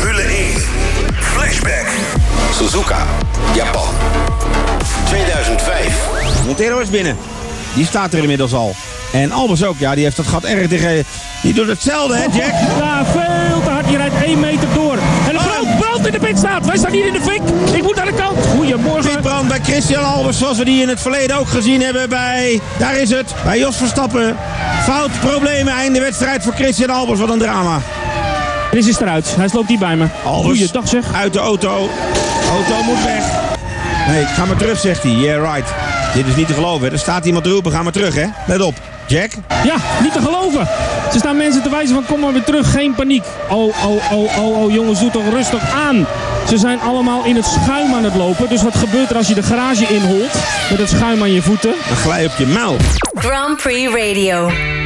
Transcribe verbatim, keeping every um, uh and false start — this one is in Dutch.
Formule één. Flashback. Suzuka, Japan. tweeduizend vijf. Montero is binnen. Die staat er inmiddels al. En Albers ook, ja, die heeft dat gat erg tegen. Die doet hetzelfde, hè, Jack? Ja, veel te hard. Je rijdt één meter door. En de brand, brand in de pit staat. Wij staan hier in de fik. Ik moet naar de kant. Goedemorgen. Pitbrand bij Christian Albers, zoals we die in het verleden ook gezien hebben bij... Daar is het, bij Jos Verstappen. Fout, problemen, einde wedstrijd voor Christian Albers. Wat een drama. Chris is eruit. Hij sloopt hier bij me. Albers, Goeiedag zeg. uit de auto. Auto moet weg. Nee, ga maar terug, zegt hij. Yeah, right. Dit is niet te geloven, hè. Er staat iemand te roepen. Ga maar terug, hè. Let op. Jack? Ja, niet te geloven. Ze staan mensen te wijzen van kom maar weer terug, geen paniek. Oh, oh, oh, oh, oh, jongens, doe toch rustig aan. Ze zijn allemaal in het schuim aan het lopen. Dus wat gebeurt er als je de garage inholt met het schuim aan je voeten? Dan glij je op je muil. Grand Prix Radio.